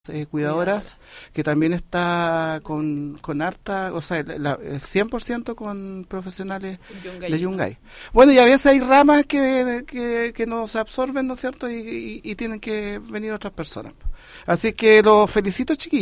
cuidadoras, que también está con harta, o sea, 100% con profesionales de Yungay. Bueno, y a veces hay ramas que nos absorben, ¿no es cierto? Y tienen que venir otras personas. Así que los felicito, chiquillos.